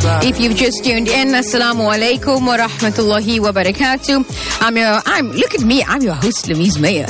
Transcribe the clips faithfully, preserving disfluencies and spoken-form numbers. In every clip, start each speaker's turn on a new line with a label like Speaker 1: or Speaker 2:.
Speaker 1: If you've just tuned in, Assalamu alaikum wa rahmatullahi wa barakatuh. I'm your, I'm, look at me, I'm your host, Louise Meyer.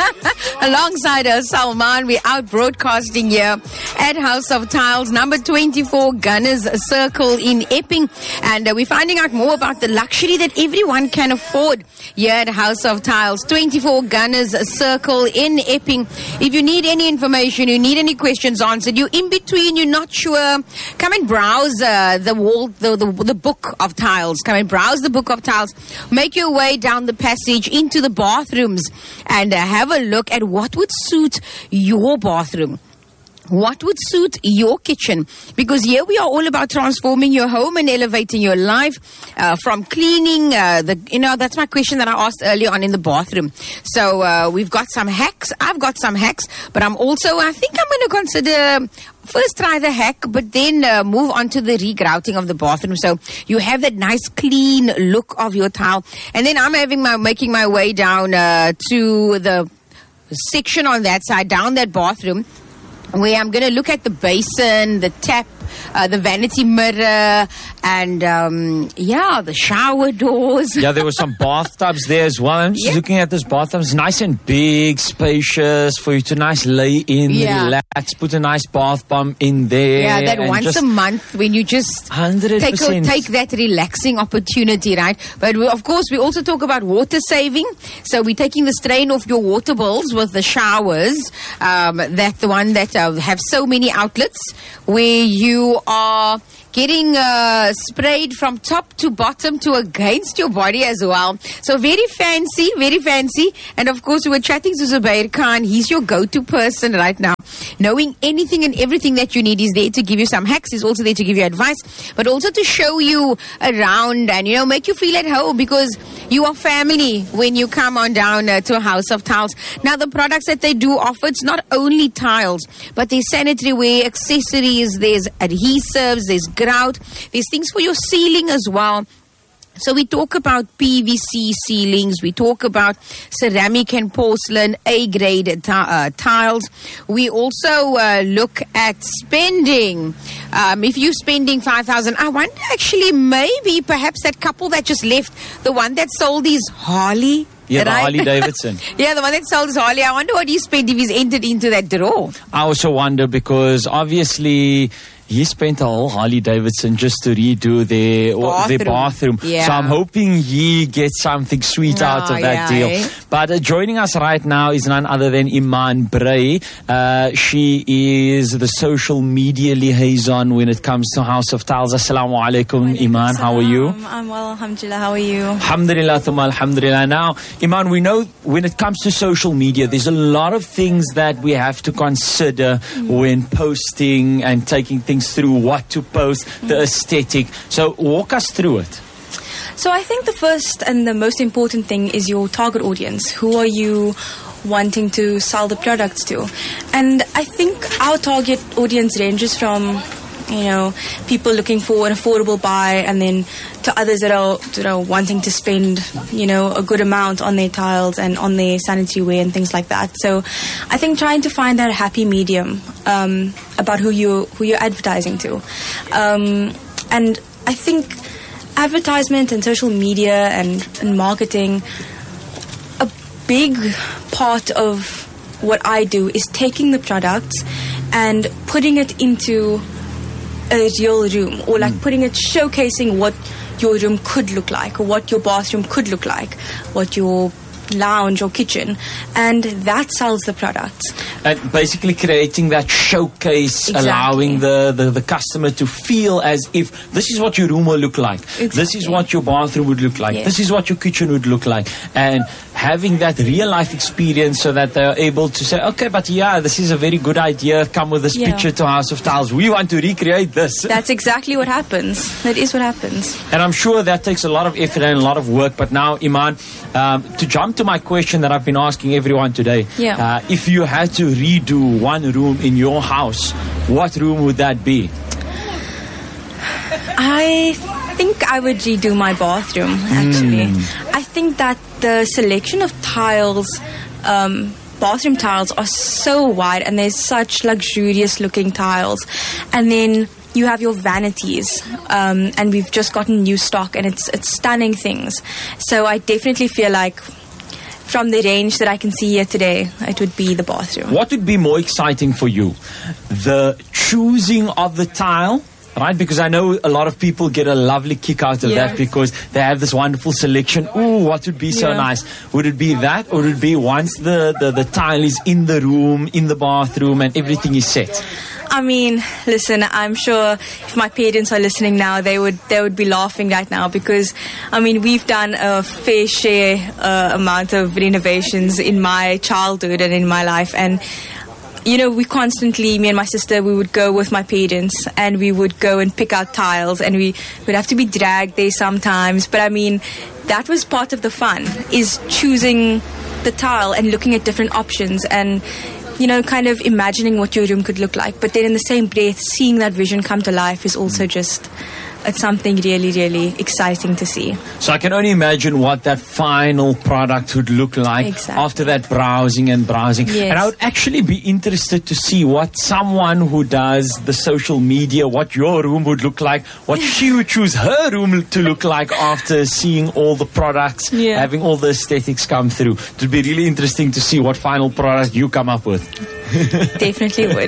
Speaker 1: Alongside us, Salman, we're out broadcasting here at House of Tiles, number twenty-four, Gunners Circle in Epping. And uh, we're finding out more about the luxury that everyone can afford here at House of Tiles, twenty-four Gunners Circle in Epping. If you need any information, you need any questions answered, you're in between, you're not sure, come and browse uh, the wall, the, the, the book of tiles. Come and browse the book of tiles. Make your way down the passage into the bathrooms and uh, have a look at what would suit your bathroom. What would suit your kitchen? Because here we are all about transforming your home and elevating your life, uh, from cleaning. Uh, the you know that's my question that I asked earlier on in the bathroom. So uh, we've got some hacks. I've got some hacks, but I'm also I think I'm going to consider. First try the hack, but then uh, move on to the regrouting of the bathroom. So you have that nice clean look of your tile. And then I'm having my making my way down uh, to the section on that side, down that bathroom, where I'm going to look at the basin, the tap, uh, the vanity mirror, and um, yeah, the shower doors.
Speaker 2: Yeah, there were some bathtubs there as well. I'm just yeah. looking at this bathtub. It's nice and big, spacious, for you to nice lay in, yeah. relax, put a nice bath bomb in there.
Speaker 1: Yeah, that once a month when you just
Speaker 2: one hundred percent.
Speaker 1: Take, take that relaxing opportunity, right? But we, of course, we also talk about water saving. So we're taking the strain off your water bills with the showers. Um, that the one that uh, have so many outlets where you are getting uh, sprayed from top to bottom to against your body as well. So very fancy, very fancy. And of course, we were chatting to Zubair Khan. He's your go-to person right now. Knowing anything and everything that you need. He's there to give you some hacks. He's also there to give you advice, but also to show you around and, you know, make you feel at home, because you are family when you come on down uh, to a House of Tiles. Now, the products that they do offer, it's not only tiles, but there's sanitary ware, accessories, there's adhesives, there's grout, there's things for your ceiling as well. So we talk about P V C ceilings, we talk about ceramic and porcelain A-grade t- uh, tiles. We also uh, look at spending. Um, if you're spending five thousand dollars, I wonder actually maybe perhaps that couple that just left, the one that sold his Harley.
Speaker 2: Yeah, the
Speaker 1: right?
Speaker 2: Harley Davidson.
Speaker 1: Yeah, the one that sold his Harley. I wonder what he spent if he's entered into that draw.
Speaker 2: I also wonder, because obviously he spent a whole Harley Davidson just to redo their bathroom. Their bathroom.
Speaker 1: Yeah.
Speaker 2: So I'm hoping he gets something sweet oh, out of that
Speaker 1: yeah,
Speaker 2: deal.
Speaker 1: Eh?
Speaker 2: But uh, joining us right now is none other than Iman Bray. Uh, she is the social media liaison when it comes to House of Tiles. Assalamu alaikum, Iman. How are you?
Speaker 3: Um, I'm well, alhamdulillah. How are you?
Speaker 2: Alhamdulillah, thumma alhamdulillah. Now, Iman, we know when it comes to social media, there's a lot of things that we have to consider mm. when posting and taking things through, what to post, mm. the aesthetic. So walk us through it.
Speaker 3: So I think the first and the most important thing is your target audience. Who are you wanting to sell the products to? And I think our target audience ranges from, you know, people looking for an affordable buy, and then to others that are, that are wanting to spend, you know, a good amount on their tiles and on their sanitary ware and things like that. So I think trying to find that happy medium um, about who you who you're advertising to, um, and I think advertisement and social media and, and marketing, a big part of what I do is taking the products and putting it into a real room, or like mm. putting it, showcasing what your room could look like, or what your bathroom could look like, what your lounge or kitchen, and that sells the products.
Speaker 2: And basically creating that showcase,
Speaker 3: exactly.
Speaker 2: allowing the, the, the customer to feel as if this is what your room will look like.
Speaker 3: Exactly.
Speaker 2: This is what your bathroom would look like.
Speaker 3: Yes.
Speaker 2: This is what your kitchen would look like. And having that real life experience so that they're able to say, okay, but yeah, this is a very good idea. Come with this
Speaker 3: yeah.
Speaker 2: picture to House of Tiles. We want to recreate this.
Speaker 3: That's exactly what happens. That is what happens.
Speaker 2: And I'm sure that takes a lot of effort and a lot of work. But now, Iman, um, to jump to my question that I've been asking everyone today.
Speaker 3: Yeah.
Speaker 2: Uh, if you had to redo one room in your house, what room would that be?
Speaker 3: I think I would redo my bathroom, actually.
Speaker 2: Mm.
Speaker 3: I think that the selection of tiles, um, bathroom tiles, are so wide, and there's such luxurious looking tiles. And then you have your vanities, um, and we've just gotten new stock, and it's it's stunning things. So I definitely feel like, from the range that I can see here today, it would be the bathroom.
Speaker 2: What would be more exciting for you? The choosing of the tile, right? Because I know a lot of people get a lovely kick out of
Speaker 3: Yeah.
Speaker 2: that because they have this wonderful selection. Ooh, what would be so
Speaker 3: Yeah.
Speaker 2: nice? Would it be that, or would it be once the, the, the tile is in the room, in the bathroom, and everything is set?
Speaker 3: I mean, listen, I'm sure if my parents are listening now, they would they would be laughing right now, because, I mean, we've done a fair share uh, amount of renovations in my childhood and in my life, and you know, we constantly, me and my sister, we would go with my parents and we would go and pick out tiles, and we would have to be dragged there sometimes. But I mean, that was part of the fun, is choosing the tile and looking at different options and, you know, kind of imagining what your room could look like. But then in the same breath, seeing that vision come to life is also just, it's something really, really exciting to see.
Speaker 2: So I can only imagine what that final product would look like
Speaker 3: Exactly.
Speaker 2: after that browsing and browsing.
Speaker 3: Yes.
Speaker 2: And I would actually be interested to see what someone who does the social media, what your room would look like, what she would choose her room to look like after seeing all the products,
Speaker 3: Yeah.
Speaker 2: having all the aesthetics come through. It would be really interesting to see what final product you come up with.
Speaker 3: Definitely would.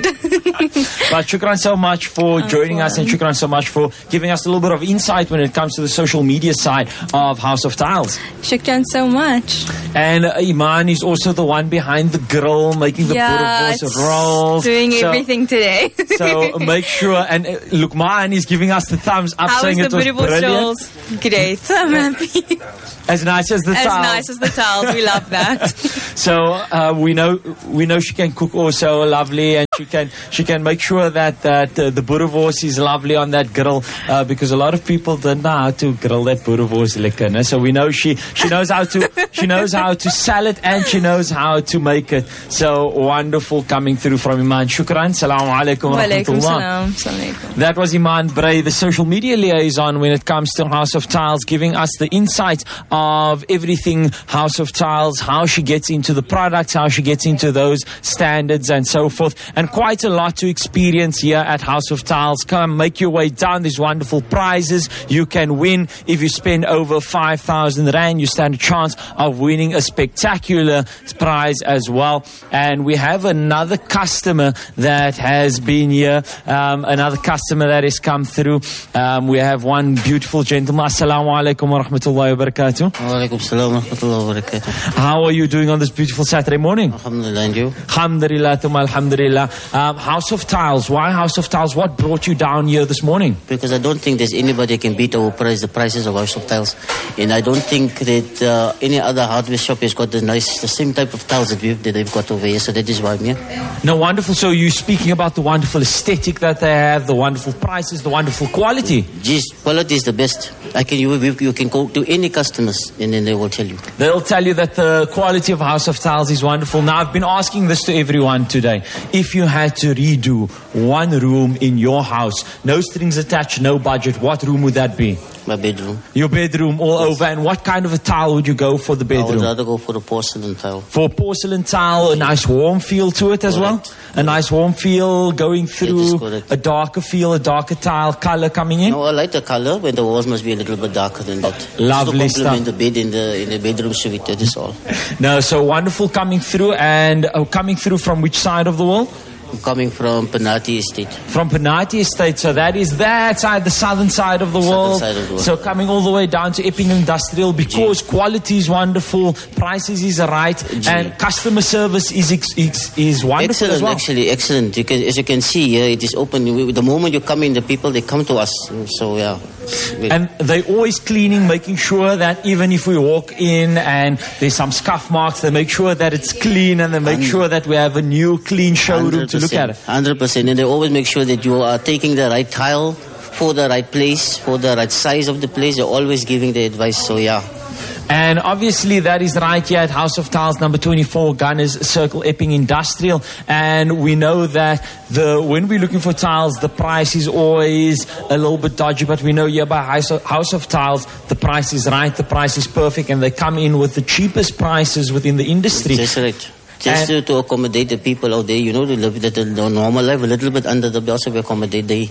Speaker 2: But shukran so much for joining us, and shukran so much for giving us a little bit of insight when it comes to the social media side of House of Tiles.
Speaker 3: Shukran so much.
Speaker 2: And uh, Iman is also the one behind the grill, making the
Speaker 3: Yeah,
Speaker 2: boerewors
Speaker 3: it's
Speaker 2: rolls.
Speaker 3: doing
Speaker 2: So-
Speaker 3: everything today.
Speaker 2: So make sure, and uh, Lukman is giving us the thumbs up,
Speaker 3: How
Speaker 2: saying
Speaker 3: is
Speaker 2: it
Speaker 3: the
Speaker 2: was
Speaker 3: boerewors
Speaker 2: brilliant.
Speaker 3: rolls? Great. I'm happy.
Speaker 2: As nice as the
Speaker 3: As
Speaker 2: tiles.
Speaker 3: nice as the tiles. We love that.
Speaker 2: So uh, we know we know she can cook also lovely, and she can she can make sure that that uh, the boerewors is lovely on that grill, uh, because a lot of people don't know how to grill that boerewors lekker. né? So we know she she knows how to she knows how to sell it, and she knows how to make it. So wonderful coming through from Iman. Shukran. Salaam alaikum wa
Speaker 3: Walaikum
Speaker 2: rahmatullah.
Speaker 3: salam. Assalamu alaikum.
Speaker 2: That was Iman Bray, the social media liaison when it comes to House of Tiles, giving us the insight of everything House of Tiles, how she gets into the products, how she gets into those standards and so forth, and quite a lot to experience here at House of Tiles. Come make your way down. There's wonderful prizes you can win. If you spend over five thousand rand, you stand a chance of winning a spectacular prize as well. And we have another customer that has been here, um, another customer that has come through. Um, we have one beautiful gentleman. Assalamu alaikum wa rahmatullahi wa barakatuh.
Speaker 4: Walaikum salam wa rahmatullahi wa barakatuh.
Speaker 2: How are you doing on this beautiful Saturday morning?
Speaker 4: Alhamdulillah, and you?
Speaker 2: Alhamdulillah, thumma alhamdulillah. Um, House of Tiles. Why House of Tiles? What brought you down here this morning?
Speaker 4: Because I don't think there's anybody can beat our price, the prices of House of Tiles. And I don't think that uh, any other hardware shop has got the nice, the same type of tiles that, we've, that they've got over here. So that is why I'm here.
Speaker 2: No, wonderful. So you're speaking about the wonderful aesthetic that they have, the wonderful prices, the wonderful quality.
Speaker 4: Geez, quality is the best. I can you, you can go to any customers and then they will tell you.
Speaker 2: They'll tell you that the quality of House of Tiles is wonderful. Now, I've been asking this to everyone today. If you had to redo one room in your house, no strings attached, no budget, what room would that be?
Speaker 4: My bedroom.
Speaker 2: Your bedroom all over. And what kind of a tile would you go for the
Speaker 4: I would
Speaker 2: bedroom?
Speaker 4: rather go for a porcelain tile.
Speaker 2: For a porcelain tile, a nice warm feel to it as well?
Speaker 4: Correct.
Speaker 2: A nice warm feel going
Speaker 4: is
Speaker 2: through,
Speaker 4: correct.
Speaker 2: a darker feel, a darker tile color coming in?
Speaker 4: No, a lighter color, when the walls must be a little bit darker than that.
Speaker 2: Lovely
Speaker 4: Just to complement
Speaker 2: stuff.
Speaker 4: the bed in the in the bedroom suite. That is all.
Speaker 2: No, so wonderful coming through. And uh, coming through from which side of the wall?
Speaker 4: I'm coming from Penati Estate.
Speaker 2: From Penati Estate, so that is that side, the southern side of the
Speaker 4: Southern
Speaker 2: world.
Speaker 4: side of the world.
Speaker 2: So coming all the way down to Epping Industrial, because quality is wonderful, prices is right,
Speaker 4: Gee.
Speaker 2: and customer service is ex- ex- is wonderful
Speaker 4: Excellent,
Speaker 2: as well.
Speaker 4: actually, excellent. You can, as you can see here, it is open. We- The moment you come in, the people, they come to us. So, yeah. We-
Speaker 2: And they always cleaning, making sure that even if we walk in and there's some scuff marks, they make sure that it's clean, and they make
Speaker 4: And-
Speaker 2: sure that we have a new, clean showroom to look at it.
Speaker 4: one hundred percent. And they always make sure that you are taking the right tile for the right place, for the right size of the place. They're always giving the advice. So, yeah.
Speaker 2: And obviously that is right here at House of Tiles, number twenty-four, Gunners Circle, Epping Industrial. And we know that the when we're looking for tiles, the price is always a little bit dodgy. But we know here by House of, House of Tiles, the price is right, the price is perfect, and they come in with the cheapest prices within the industry.
Speaker 4: That's right. Just to, to accommodate the people out there, you know, they live that the normal life, a little bit under the belt, so we accommodate. They,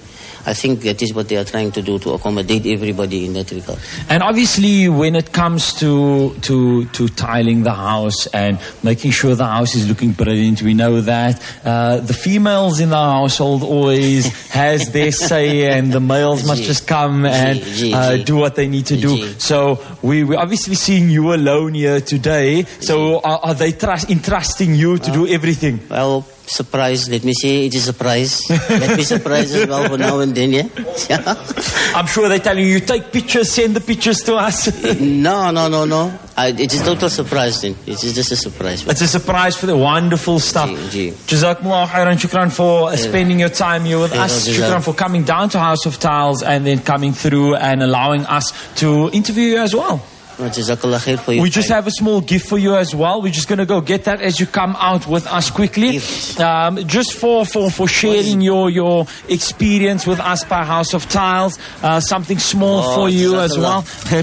Speaker 4: I think that is what they are trying to do, to accommodate everybody in that regard.
Speaker 2: And obviously, when it comes to to to tiling the house and making sure the house is looking brilliant, we know that uh, the females in the household always has their say, and the males must just come and uh, do what they need to do. So we we're obviously seeing you alone here today. So are, are they trust, entrusting you to do everything?
Speaker 4: Well, surprise. Let me say it is a surprise. Let me surprise as well for now and then. Yeah.
Speaker 2: I'm sure they're telling you, you take pictures, send the pictures to us.
Speaker 4: no, no, no, no. I, it is total surprise then. It is just a surprise.
Speaker 2: It's a surprise for the wonderful stuff. Jazakumullah khairan, shukran for uh, spending your time here with us. Shukran for coming down to House of Tiles and then coming through and allowing us to interview you as well. We just have a small gift for you as well. We're just going to go get that as you come out with us quickly. Um, just for, for, for sharing your, your experience with us by House of Tiles. Uh, something small oh, for you as well.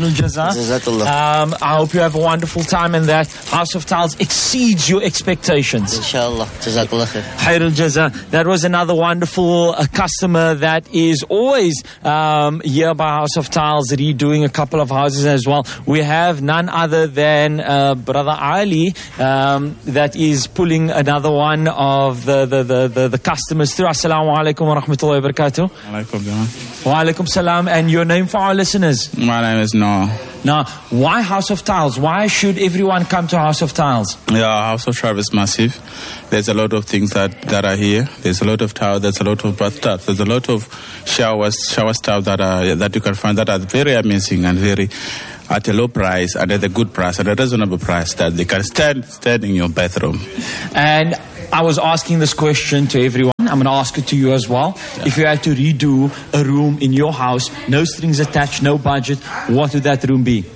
Speaker 2: Um, I hope you have a wonderful time and that House of Tiles exceeds your expectations.
Speaker 4: Inshallah.
Speaker 2: Khairul Jaza. That was another wonderful uh, customer that is always um, here by House of Tiles, redoing a couple of houses as well. We have none other than uh, Brother Ali um, that is pulling another one of the, the, the, the, the customers through. Assalamu alaikum wa rahmatullahi wa barakatuh.
Speaker 5: Alaikum
Speaker 2: wa alaikum salam. And your name for our listeners?
Speaker 5: My name is Noah.
Speaker 2: Now, why House of Tiles? Why should everyone come to House of Tiles?
Speaker 5: Yeah, House of Tiles is massive. There's a lot of things that, that are here. There's a lot of tiles. There's a lot of bathtubs. There's a lot of showers, shower stuff that are that you can find that are very amazing and very at a low price and at a good price and a reasonable price that they can stand stand in your bathroom.
Speaker 2: And I was asking this question to everyone. I'm going to ask it to you as well. Yeah. If you had to redo a room in your house, no strings attached, no budget, what would that room be?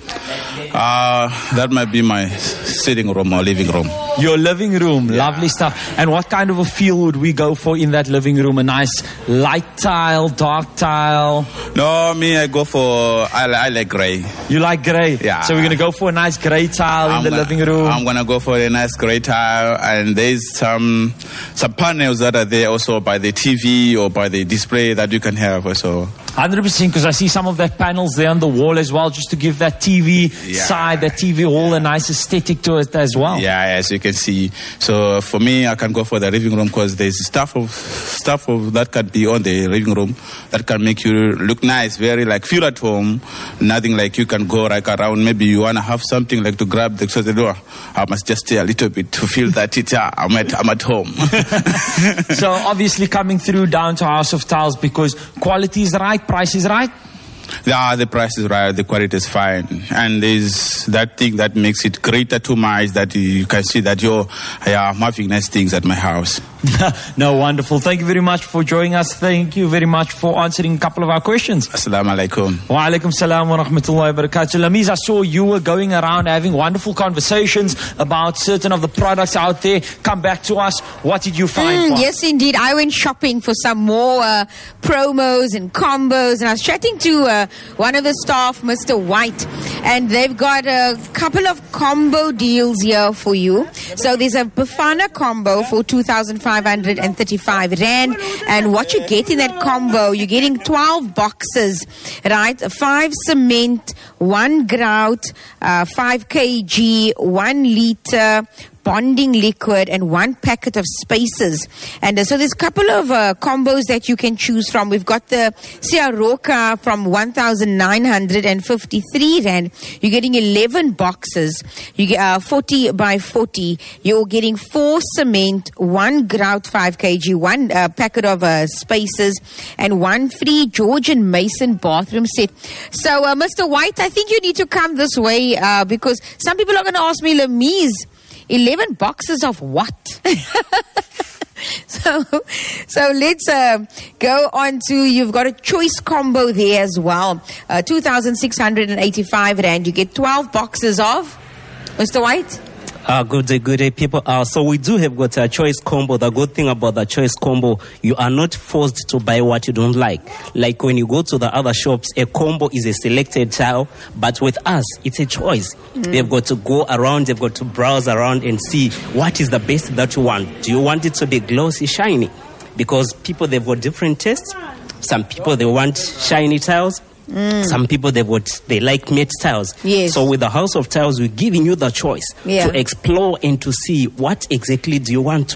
Speaker 5: Uh, that might be my sitting room or living room.
Speaker 2: Your living room, yeah. Lovely stuff. And what kind of a feel would we go for in that living room? A nice light tile, dark tile?
Speaker 5: No, me, I go for, I, I like grey.
Speaker 2: You like grey?
Speaker 5: Yeah.
Speaker 2: So we're going to go for a nice grey tile I'm in the
Speaker 5: gonna,
Speaker 2: living room?
Speaker 5: I'm going to go for a nice grey tile. And there's some, some panels that are there also by the T V or by the display that you can have also.
Speaker 2: one hundred percent, because I see some of that panels there on the wall as well, just to give that T V yeah. side, that T V hall, a nice aesthetic to it as well.
Speaker 5: Yeah, as you can see. So for me, I can go for the living room because there's stuff of stuff of that can be on the living room that can make you look nice, very like feel at home. Nothing like you can go like around. Maybe you want to have something like to grab the so the door. I must just stay a little bit to feel that it. Uh, I'm at I'm at home.
Speaker 2: So obviously coming through down to House of Tiles because quality is right, price is right.
Speaker 5: Yeah, the price is right, the quality is fine. And there's that thing that makes it greater to my eyes that you can see that you're yeah, I'm having nice things at my house.
Speaker 2: No, wonderful. Thank you very much for joining us. Thank you very much for answering a couple of our questions.
Speaker 5: Assalamu alaikum.
Speaker 2: Wa alaikum salam wa rahmatullahi wa barakatuh. Lamiz, I saw you were going around having wonderful conversations about certain of the products out there. Come back to us. What did you find?
Speaker 1: Mm, yes, indeed. I went shopping for some more uh, promos and combos, and I was chatting to uh, one of the staff, Mister White, and they've got a couple of combo deals here for you. So there's a Bafana combo for two thousand five hundred thirty-five rand, and what you get in that combo, you're getting twelve boxes, right? Five cement, one grout, uh, five kilograms, one liter bonding liquid, and one packet of spaces. And uh, so there's a couple of uh, combos that you can choose from. We've got the Siaroka from one thousand nine hundred fifty-three rand. You're getting eleven boxes. You get uh, forty by forty. You're getting four cement, one grout five kilograms, one uh, packet of uh, spaces, and one free Georgian Mason bathroom set. So, uh, Mister White, I think you need to come this way uh, because some people are going to ask me, Lamiz, eleven boxes of what? so so let's uh, go on to, you've got a choice combo there as well. Uh, two thousand six hundred eighty-five rand. You get twelve boxes of, Mister White?
Speaker 6: Uh, good day, good day, people. Uh, so we do have got a choice combo. The good thing about the choice combo, you are not forced to buy what you don't like. Like when you go to the other shops, a combo is a selected tile, but with us, it's a choice. Mm. They've got to go around, they've got to browse around and see what is the best that you want. Do you want it to be glossy, shiny? Because people, they've got different tastes. Some people, they want shiny tiles. Mm. Some people, they would they like matte tiles.
Speaker 1: Yes.
Speaker 6: So with the House of Tiles, we're giving you the choice
Speaker 1: yeah.
Speaker 6: to explore and to see what exactly do you want to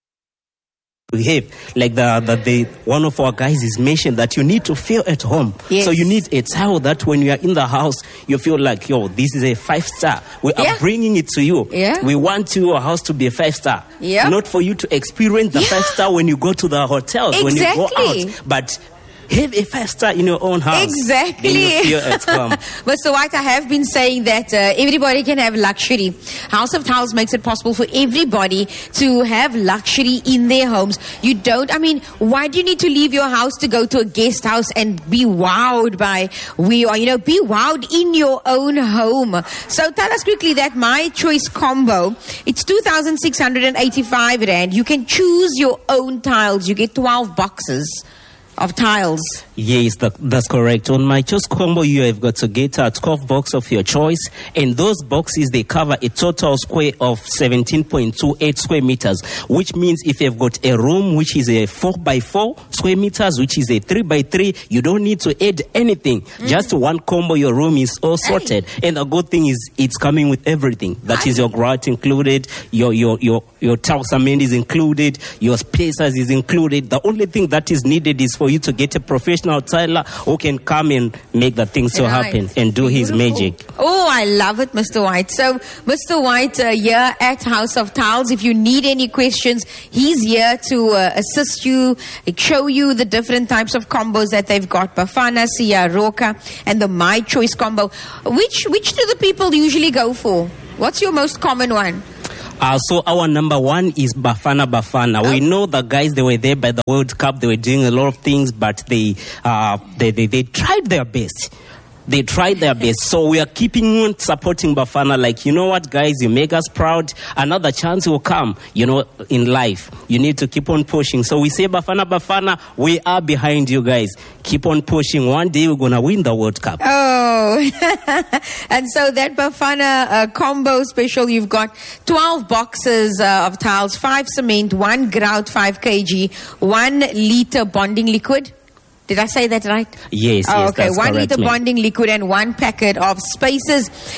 Speaker 6: behave. Like the, the, the one of our guys is mentioned that you need to feel at home.
Speaker 1: Yes.
Speaker 6: So you need a tile that when you are in the house, you feel like, yo, this is a five star. We
Speaker 1: yeah.
Speaker 6: are bringing it to you.
Speaker 1: Yeah.
Speaker 6: We want your house to be a five star.
Speaker 1: Yeah.
Speaker 6: Not for you to experience the
Speaker 1: yeah.
Speaker 6: five star when you go to the hotels,
Speaker 1: exactly.
Speaker 6: when you go out. But have a five star in your own house.
Speaker 1: Exactly.
Speaker 6: Then you feel at home.
Speaker 1: Mister White, I have been saying that uh, everybody can have luxury. House of Tiles makes it possible for everybody to have luxury in their homes. You don't, I mean, why do you need to leave your house to go to a guest house and be wowed by we are, you know, be wowed in your own home. So tell us quickly that My Choice combo, it's two thousand six hundred eighty-five rand. You can choose your own tiles. You get twelve boxes of tiles.
Speaker 6: Yes, that, that's correct. On My Choice combo, you have got to get a twelve box of your choice, and those boxes, they cover a total square of seventeen point two eight square meters, which means if you've got a room which is a four by four square meters, which is a three by three, you don't need to add anything. Mm. Just one combo, your room is all sorted. Hey. And the good thing is it's coming with everything. That Aye. Is your grout included, your your your your tile cement is included, your spacers is included. The only thing that is needed is for you to get a professional tiler who can come and make the thing so right. happen and do Beautiful. His magic.
Speaker 1: Oh, I love it, Mister White. So, Mister White, uh, here at House of Tiles, if you need any questions, he's here to uh, assist you, show you the different types of combos that they've got. Bafana, Sia, Roka, and the My Choice combo. Which, which do the people usually go for? What's your most common one?
Speaker 6: Uh, so our number one is Bafana Bafana. Oh. We know the guys, they were there by the World Cup. They were doing a lot of things, but they uh, they, they, they tried their best. They tried their best. So we are keeping on supporting Bafana. Like, you know what, guys, you make us proud. Another chance will come, you know, in life. You need to keep on pushing. So we say, Bafana Bafana, we are behind you guys. Keep on pushing. One day we're going to win the World Cup.
Speaker 1: Oh, and so that Bafana uh, combo special, you've got twelve boxes uh, of tiles, five cement, one grout, five kilograms, one liter bonding liquid. Did I say that right?
Speaker 6: Yes,
Speaker 1: oh,
Speaker 6: yes,
Speaker 1: okay.
Speaker 6: that's
Speaker 1: One
Speaker 6: correct,
Speaker 1: liter
Speaker 6: ma'am.
Speaker 1: bonding liquid and one packet of spacers.